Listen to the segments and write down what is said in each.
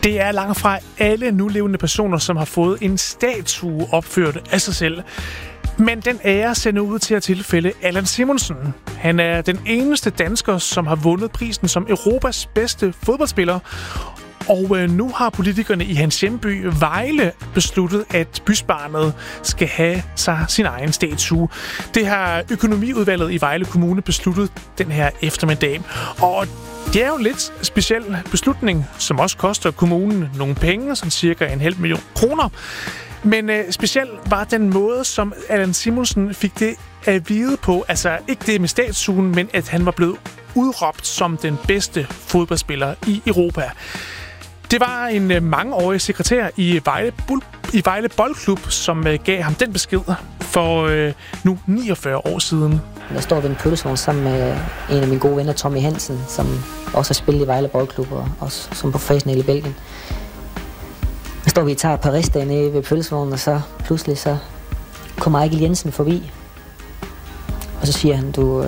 Det er langt fra alle nulevende personer, som har fået en statue opført af sig selv. Men den ære ser nu ud til at tilfælde Allan Simonsen. Han er den eneste dansker, som har vundet prisen som Europas bedste fodboldspiller. Og nu har politikerne i hans hjemby Vejle besluttet, at bysbarnet skal have sig sin egen statue. Det har økonomiudvalget i Vejle Kommune besluttet den her eftermiddag. Og det er jo en lidt speciel beslutning, som også koster kommunen nogle penge, som cirka 1,5 million kroner. Men specielt var den måde, som Allan Simonsen fik det at vide på. Altså ikke det med statuen, men at han var blevet udråbt som den bedste fodboldspiller i Europa. Det var en mangeårig sekretær i Vejle Boldklub, som gav ham den besked for nu 49 år siden. Jeg står ved en pølsevogn sammen med en af mine gode venner, Tommy Hansen, som også har spillet i Vejle Boldklub og også som professionel i Belgien. Jeg står vi tager et par ristdage nede ved pølsevognen, og så pludselig så kommer Ejgil Jensen forbi. Og så siger han, du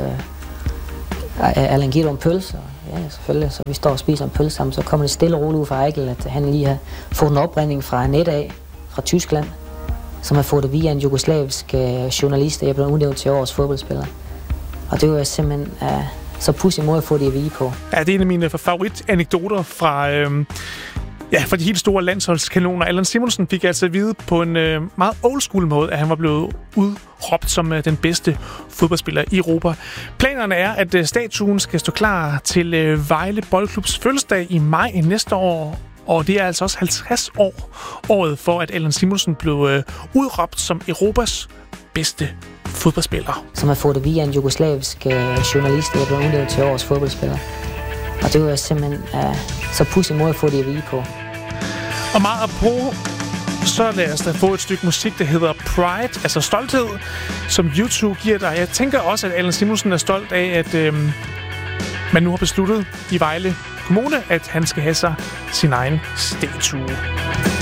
Allan, giver du en pølse? Ja, selvfølgelig. Så vi står og spiser en pølse sammen, så kommer det stille og roligt ud fra Ejgil, at han lige har fået en opringning fra net af, fra Tyskland, som har fået det via en jugoslavisk journalist, der er blevet udnævnt til årets fodboldspiller. Og det var simpelthen så pudsig måde at få det at vide på. Ja, det er en af mine favoritanekdoter fra de helt store landsholdskanoner. Allan Simonsen fik altså at vide på en meget old school måde, at han var blevet udråbt som den bedste fodboldspiller i Europa. Planerne er, at statuen skal stå klar til Vejle Boldklubs fødselsdag i maj næste år. Og det er altså også 50 året for, at Allan Simonsen blev udråbt som Europas bedste fodboldspiller. Som har fået det via en jugoslavisk journalist, der er blevet udnævnt til årets fodboldspiller. Og det var simpelthen så pudsig måde at få det at vide på. Og meget apropos, så lad os da få et stykke musik, der hedder Pride, altså stolthed, som YouTube giver dig. Jeg tænker også, at Allan Simonsen er stolt af, at man nu har besluttet i Vejle Kommune, at han skal have sig sin egen statue.